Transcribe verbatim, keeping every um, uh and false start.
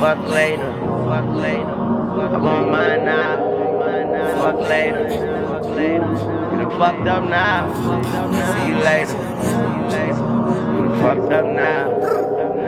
Fuck later, fuck later. I'm on mine now. Fuck later, fuck later. You done fucked up now. See you later. You done fucked up now.